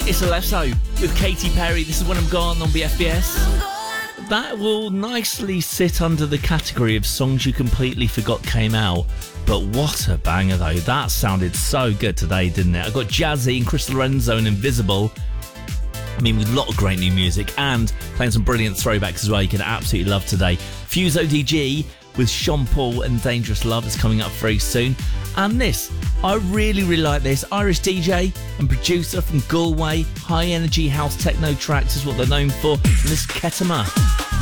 It's Alesso with Katy Perry. This is When I'm Gone on BFBS. That will nicely sit under the category of songs you completely forgot came out. But what a banger though. That sounded so good today, didn't it? I got Jazzy and Chris Lorenzo and Invisible. I mean, with a lot of great new music and playing some brilliant throwbacks as well. You can absolutely love today. Fuse ODG with Sean Paul and Dangerous Love is coming up very soon. And this, I really like this. Irish DJ and producer from Galway. High energy house techno tracks is what they're known for. And this Ketama.